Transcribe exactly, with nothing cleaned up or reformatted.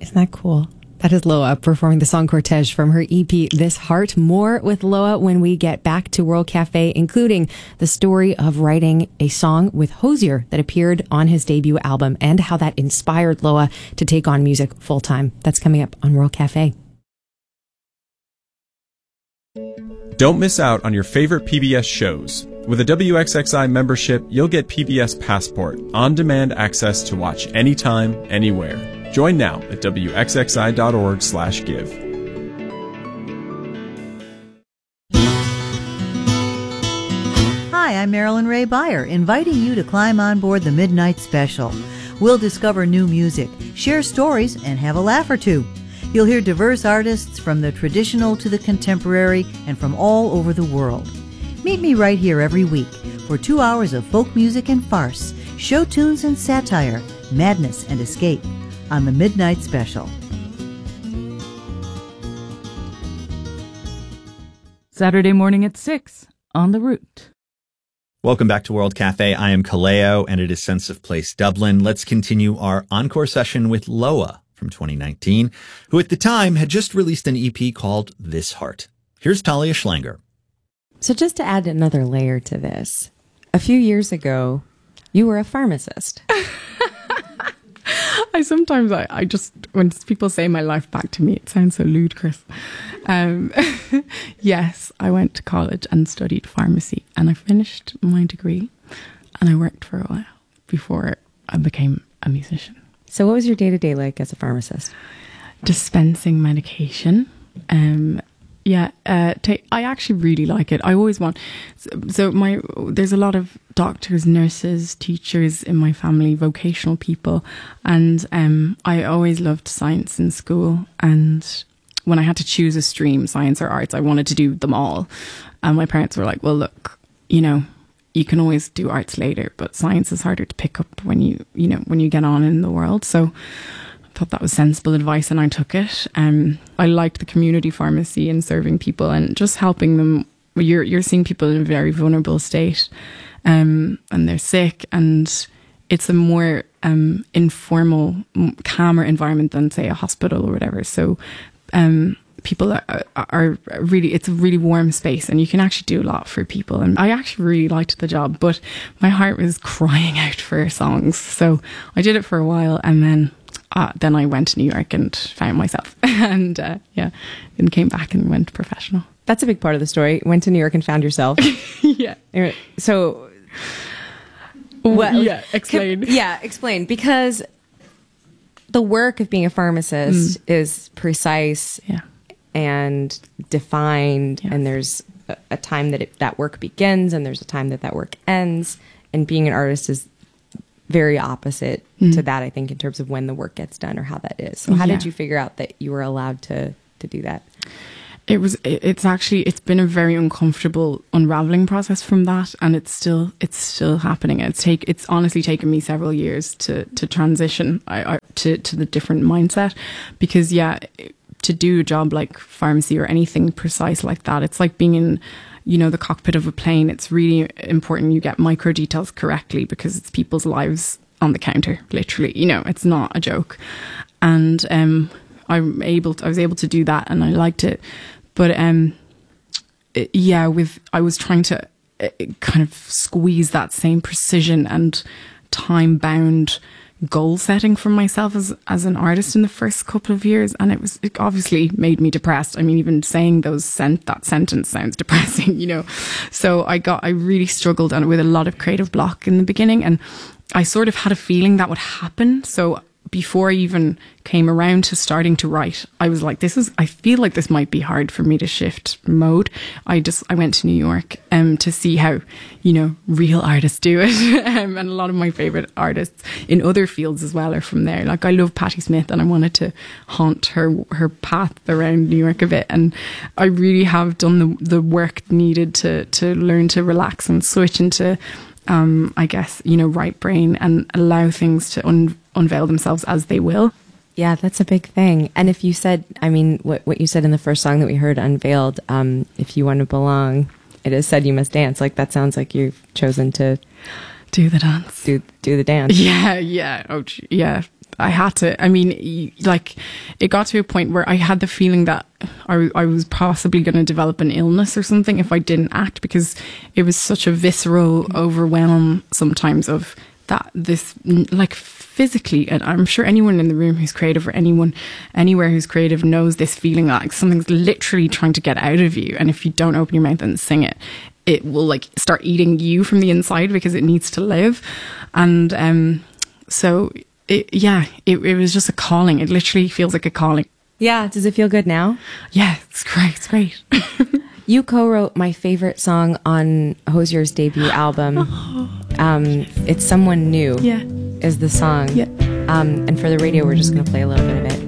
Isn't that cool? That is Loa performing the song Cortege from her E P, This Heart. More with Loa when we get back to World Cafe, including the story of writing a song with Hozier that appeared on his debut album and how that inspired Loa to take on music full time. That's coming up on World Cafe. Don't miss out on your favorite P B S shows. With a W X X I membership, you'll get P B S Passport, on-demand access to watch anytime, anywhere. Join now at W X X I dot org slash give. Hi, I'm Marilyn Ray Beyer, inviting you to climb on board the Midnight Special. We'll discover new music, share stories, and have a laugh or two. You'll hear diverse artists from the traditional to the contemporary and from all over the world. Meet me right here every week for two hours of folk music and farce, show tunes and satire, madness and escape on the Midnight Special. Saturday morning at six on The Root. Welcome back to World Cafe. I am Kaleo, and it is Sense of Place Dublin. Let's continue our encore session with Loa from twenty nineteen, who at the time had just released an E P called This Heart. Here's Talia Schlanger. So just to add another layer to this, a few years ago, you were a pharmacist. I sometimes, I, I just, when people say my life back to me, it sounds so ludicrous. Um, yes, I went to college and studied pharmacy, and I finished my degree, and I worked for a while before I became a musician. So what was your day-to-day like as a pharmacist? Dispensing medication. Um, yeah, uh, ta- I actually really like it. I always want... So, so my there's a lot of doctors, nurses, teachers in my family, vocational people. And um, I always loved science in school. And when I had to choose a stream, science or arts, I wanted to do them all. And my parents were like, well, look, you know, you can always do arts later, but science is harder to pick up when you, you know, when you get on in the world. So I thought that was sensible advice and I took it. Um, I liked the community pharmacy and serving people and just helping them. You're, you're seeing people in a very vulnerable state, um, and they're sick, and it's a more, um, informal, calmer environment than say a hospital or whatever. So, um, people are, are really, it's a really warm space and you can actually do a lot for people. And I actually really liked the job, but my heart was crying out for songs. So I did it for a while, and then, uh, then I went to New York and found myself and, uh, yeah, then came back and went professional. That's a big part of the story. Went to New York and found yourself. Yeah. So, well, yeah, explain. Can, yeah, explain. Because the work of being a pharmacist mm. is precise. Yeah. And defined, yes. and there's a, a time that it, that work begins, and there's a time that that work ends. And being an artist is very opposite mm. to that, I think, in terms of when the work gets done or how that is. So how yeah. did you figure out that you were allowed to to do that? It was. It's actually. It's been a very uncomfortable unraveling process from that, and it's still. It's still happening. It's take. It's honestly taken me several years to to transition I, I, to to the different mindset, because yeah. It, to do a job like pharmacy or anything precise like that, it's like being in, you know, the cockpit of a plane. It's really important you get micro details correctly, because it's people's lives on the counter, literally. You know, it's not a joke. And um, I'm able to, I was able to do that, and I liked it. But um, it, yeah, with I was trying to uh, kind of squeeze that same precision and time bound goal setting for myself as as an artist in the first couple of years, and it was it obviously made me depressed. I mean, even saying those sent that sentence sounds depressing, you know. So I got I really struggled and with a lot of creative block in the beginning, and I sort of had a feeling that would happen. So before I even came around to starting to write, I was like, this is, I feel like this might be hard for me to shift mode. I just, I went to New York um, to see how, you know, real artists do it. um, and a lot of my favourite artists in other fields as well are from there. Like I love Patti Smith, and I wanted to haunt her, her path around New York a bit. And I really have done the, the work needed to, to learn to relax and switch into, um, I guess, you know, right brain and allow things to un- unveil themselves as they will. Yeah, that's a big thing. And if you said, I mean, what what you said in the first song that we heard, Unveiled, um, if you want to belong, it is said you must dance. Like that sounds like you've chosen to do the dance, do do the dance. Yeah, yeah, oh, yeah. I had to. I mean, y- like, it got to a point where I had the feeling that I, I was possibly going to develop an illness or something if I didn't act, because it was such a visceral overwhelm sometimes of that, this, like, physically. And I'm sure anyone in the room who's creative, or anyone anywhere who's creative, knows this feeling like something's literally trying to get out of you. And if you don't open your mouth and sing it, it will like start eating you from the inside because it needs to live. And um, so, it, yeah, it, it was just a calling. It literally feels like a calling. Yeah. Does it feel good now? Yeah, it's great. It's great. You co-wrote my favorite song on Hozier's debut album. Um, it's Someone New. Yeah. Is the song. Yeah. Um, and for the radio, we're just going to play a little bit of it.